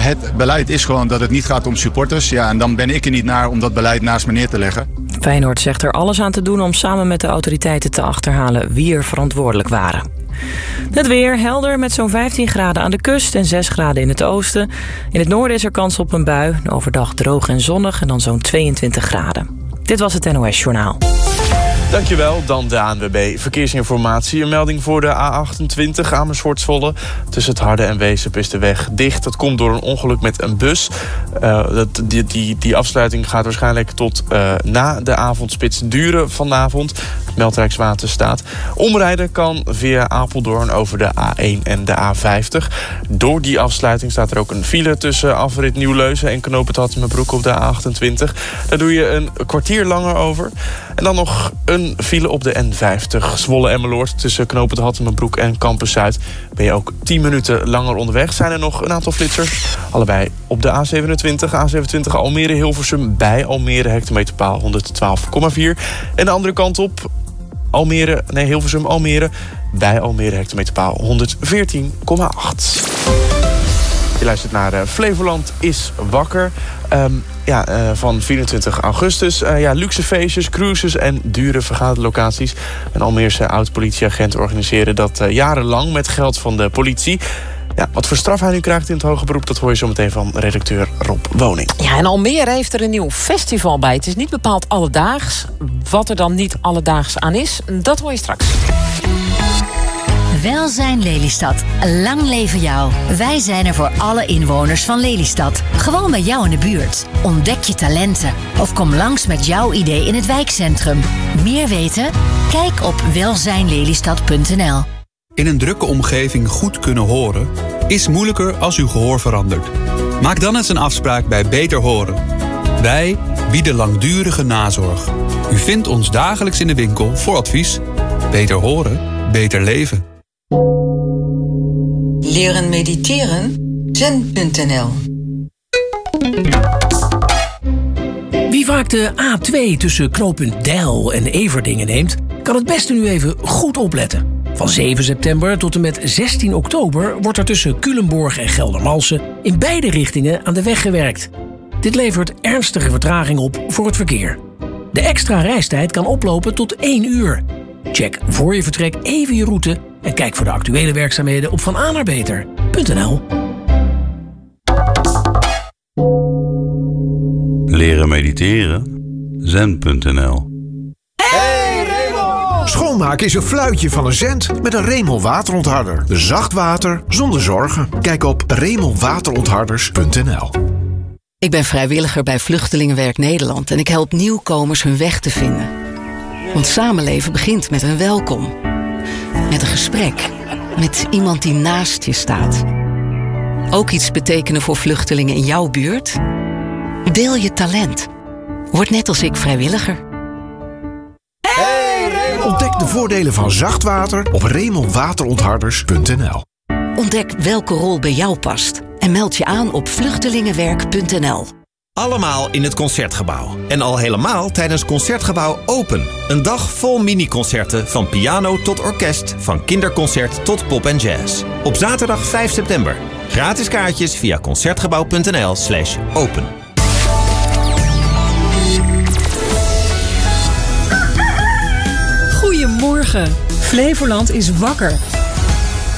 Het beleid is gewoon dat het niet gaat om supporters. Ja, en dan ben ik er niet naar om dat beleid naast me neer te leggen. Feyenoord zegt er alles aan te doen om samen met de autoriteiten te achterhalen wie er verantwoordelijk waren. Het weer helder met zo'n 15 graden aan de kust en 6 graden in het oosten. In het noorden is er kans op een bui. Overdag droog en zonnig en dan zo'n 22 graden. Dit was het NOS Journaal. Dankjewel, dan de ANWB Verkeersinformatie. Een melding voor de A28 Amersfoort-Zwolle. Tussen het Harde en Weesp is de weg dicht. Dat komt door een ongeluk met een bus. Die afsluiting gaat waarschijnlijk tot na de avondspits duren vanavond. Meldt Rijkswaterstaat. Omrijden kan via Apeldoorn over de A1 en de A50. Door die afsluiting staat er ook een file tussen afrit Nieuw-Leuzen en knooppunt Hattemerbroek op de A28. Daar doe je een kwartier langer over. En dan nog een file op de N50 Zwolle-Emmeloord tussen knooppunt Hattemerbroek en Campus Zuid. Ben je ook 10 minuten langer onderweg. Zijn er nog een aantal flitsers. Allebei op de A27 Almere-Hilversum bij Almere hectometerpaal 112,4. En de andere kant op Hilversum-Almere bij Almere hectometerpaal 114,8. Je luistert naar Flevoland is wakker. Van 24 augustus. Luxe feestjes, cruises en dure vergaderlocaties. Een Almeerse oud-politieagent organiseren dat jarenlang met geld van de politie. Ja, wat voor straf hij nu krijgt in het hoger beroep, dat hoor je zo meteen van redacteur Rob Woning. Ja, en Almere heeft er een nieuw festival bij. Het is niet bepaald alledaags. Wat er dan niet alledaags aan is, dat hoor je straks. Welzijn Lelystad. Lang leven jou. Wij zijn er voor alle inwoners van Lelystad. Gewoon bij jou in de buurt. Ontdek je talenten. Of kom langs met jouw idee in het wijkcentrum. Meer weten? Kijk op welzijnlelystad.nl. In een drukke omgeving goed kunnen horen is moeilijker als uw gehoor verandert. Maak dan eens een afspraak bij Beter Horen. Wij bieden langdurige nazorg. U vindt ons dagelijks in de winkel voor advies. Beter horen, beter leven. Leren mediteren? Zen.nl. Wie vaak de A2 tussen knooppunt Deil en Everdingen neemt, kan het beste nu even goed opletten. Van 7 september tot en met 16 oktober wordt er tussen Culemborg en Geldermalsen in beide richtingen aan de weg gewerkt. Dit levert ernstige vertraging op voor het verkeer. De extra reistijd kan oplopen tot 1 uur. Check voor je vertrek even je route en kijk voor de actuele werkzaamheden op vananerbeter.nl. Leren mediteren? Zen.nl. Schoonmaken is een fluitje van een cent met een Remel waterontharder. Zacht water zonder zorgen. Kijk op remelwaterontharders.nl. Ik ben vrijwilliger bij Vluchtelingenwerk Nederland en ik help nieuwkomers hun weg te vinden. Want samenleven begint met een welkom. Met een gesprek. Met iemand die naast je staat. Ook iets betekenen voor vluchtelingen in jouw buurt? Deel je talent. Word net als ik vrijwilliger. Ontdek de voordelen van zacht water op remelwaterontharders.nl. Ontdek welke rol bij jou past. En meld je aan op vluchtelingenwerk.nl. Allemaal in het Concertgebouw. En al helemaal tijdens Concertgebouw Open. Een dag vol mini-concerten van piano tot orkest, van kinderconcert tot pop en jazz. Op zaterdag 5 september. Gratis kaartjes via concertgebouw.nl/open. Goedemorgen. Flevoland is wakker.